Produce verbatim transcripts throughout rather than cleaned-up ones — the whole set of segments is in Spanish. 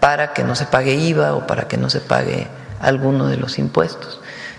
para que no se pague I V A o para que no se pague alguno de los impuestos.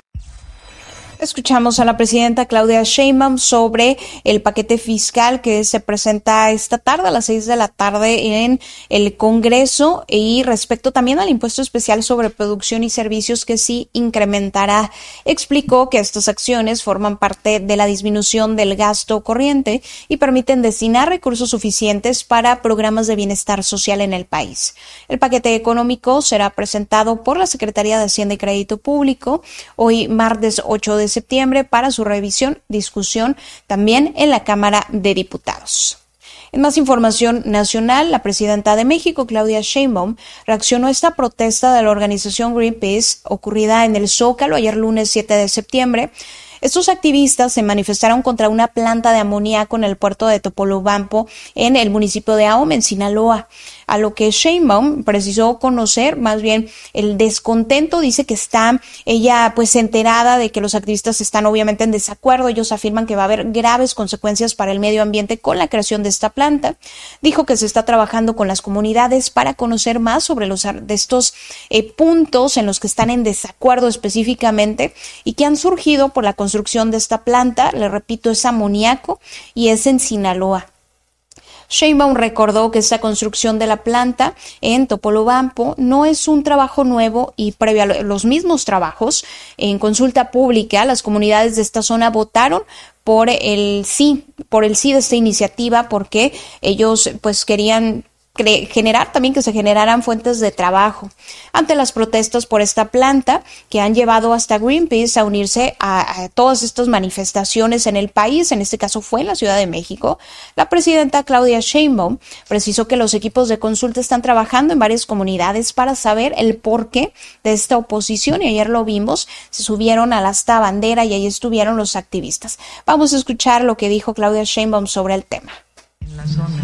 Escuchamos a la presidenta Claudia Sheinbaum sobre el paquete fiscal que se presenta esta tarde a las seis de la tarde en el Congreso y respecto también al impuesto especial sobre producción y servicios que sí incrementará. Explicó que estas acciones forman parte de la disminución del gasto corriente y permiten destinar recursos suficientes para programas de bienestar social en el país. El paquete económico será presentado por la Secretaría de Hacienda y Crédito Público hoy martes ocho de septiembre para su revisión, discusión también en la Cámara de Diputados. En más información nacional, la presidenta de México, Claudia Sheinbaum, reaccionó a esta protesta de la organización Greenpeace ocurrida en el Zócalo ayer lunes siete de septiembre. Estos activistas se manifestaron contra una planta de amoníaco en el puerto de Topolobampo, en el municipio de Ahome, en Sinaloa. A lo que Sheinbaum precisó conocer, más bien el descontento, dice que está ella pues enterada de que los activistas están obviamente en desacuerdo. Ellos afirman que va a haber graves consecuencias para el medio ambiente con la creación de esta planta. Dijo que se está trabajando con las comunidades para conocer más sobre los de estos eh, puntos en los que están en desacuerdo específicamente y que han surgido por la construcción de esta planta. Le repito, es amoníaco y es en Sinaloa. Sheinbaum recordó que esta construcción de la planta en Topolobampo no es un trabajo nuevo y previo a los mismos trabajos, en consulta pública, las comunidades de esta zona votaron por el sí, por el sí de esta iniciativa porque ellos pues querían generar también que se generaran fuentes de trabajo. Ante las protestas por esta planta que han llevado hasta Greenpeace a unirse a, a todas estas manifestaciones en el país, en este caso fue en la Ciudad de México, la presidenta Claudia Sheinbaum precisó que los equipos de consulta están trabajando en varias comunidades para saber el porqué de esta oposición y ayer lo vimos, se subieron a la asta bandera y ahí estuvieron los activistas. Vamos a escuchar lo que dijo Claudia Sheinbaum sobre el tema. En la zona.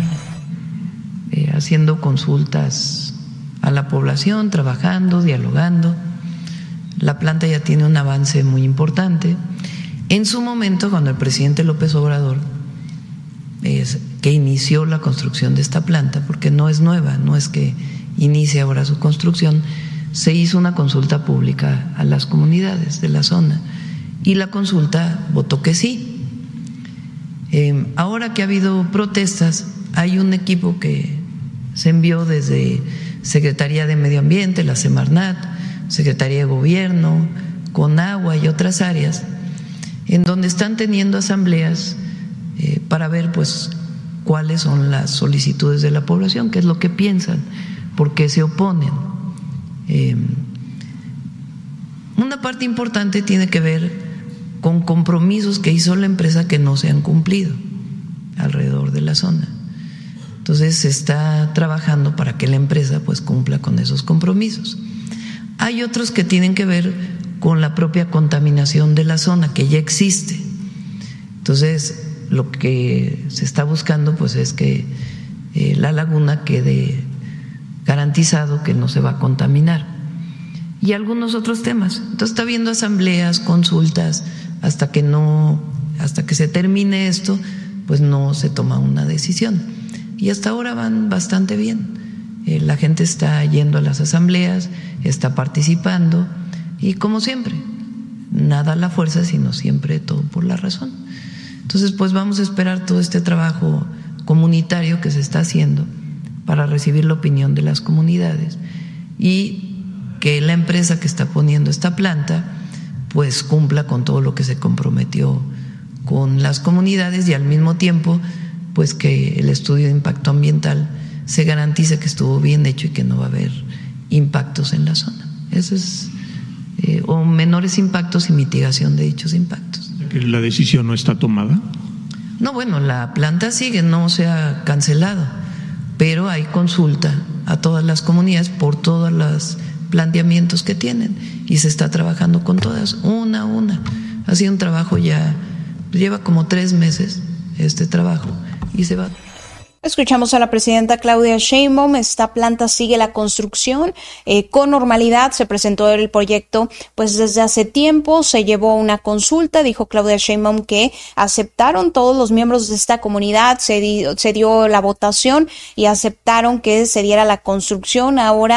Eh, haciendo consultas a la población, trabajando, dialogando. La planta ya tiene un avance muy importante. En su momento, cuando el presidente López Obrador, es, que inició la construcción de esta planta, porque no es nueva, no es que inicie ahora su construcción, se hizo una consulta pública a las comunidades de la zona y la consulta votó que sí. Eh, ahora que ha habido protestas, hay un equipo que se envió desde Secretaría de Medio Ambiente, la Semarnat, Secretaría de Gobierno, Conagua y otras áreas, en donde están teniendo asambleas eh, para ver pues cuáles son las solicitudes de la población, qué es lo que piensan, por qué se oponen. Eh, una parte importante tiene que ver con compromisos que hizo la empresa que no se han cumplido alrededor de la zona. Entonces se está trabajando para que la empresa pues cumpla con esos compromisos. Hay otros que tienen que ver con la propia contaminación de la zona que ya existe. Entonces lo que se está buscando pues es que eh, la laguna quede garantizado que no se va a contaminar. Y algunos otros temas. Entonces está habiendo asambleas, consultas, hasta que no, hasta que se termine esto, pues no se toma una decisión. Y hasta ahora van bastante bien. Eh, la gente está yendo a las asambleas, está participando y como siempre, nada a la fuerza, sino siempre todo por la razón. Entonces, pues vamos a esperar todo este trabajo comunitario que se está haciendo para recibir la opinión de las comunidades y que la empresa que está poniendo esta planta pues cumpla con todo lo que se comprometió con las comunidades y al mismo tiempo pues que el estudio de impacto ambiental se garantice que estuvo bien hecho y que no va a haber impactos en la zona. Eso es, eh, o menores impactos y mitigación de dichos impactos. ¿La decisión no está tomada? No, bueno, la planta sigue, no se ha cancelado, pero hay consulta a todas las comunidades por todos los planteamientos que tienen y se está trabajando con todas, una a una. Ha sido un trabajo ya, lleva como tres meses este trabajo. Y se va. Escuchamos a la presidenta Claudia Sheinbaum. Esta planta sigue la construcción eh, con normalidad. Se presentó el proyecto pues desde hace tiempo. Se llevó una consulta. Dijo Claudia Sheinbaum que aceptaron todos los miembros de esta comunidad. Se, di, se dio la votación y aceptaron que se diera la construcción. Ahora